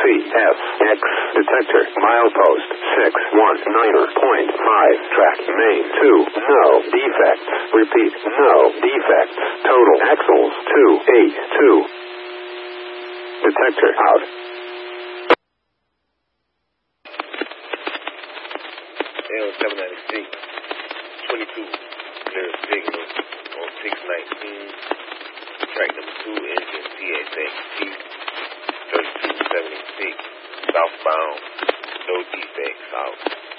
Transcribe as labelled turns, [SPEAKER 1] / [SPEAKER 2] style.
[SPEAKER 1] CFX detector milepost 619.5 track main 2 no defects. Repeat, no defects. Total axles 282. Detector out.
[SPEAKER 2] L796 22 clear signal on 619 track number 2 engine CSXT 3276 southbound no defects out.